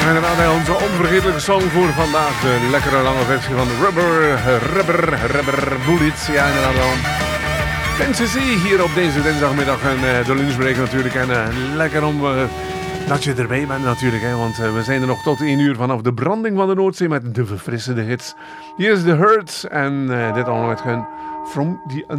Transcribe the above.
Inderdaad, onze onvergetelijke song voor vandaag. De lekkere lange versie van Rubber Bullets. Ja, inderdaad wel. NCC hier op deze dinsdagmiddag. En de lunchbreak natuurlijk. En lekker om dat je erbij bent natuurlijk. Hè, want we zijn er nog tot 1 uur vanaf de branding van de Noordzee met de verfrissende hits. Hier is The Hurt. En dit allemaal met hun From the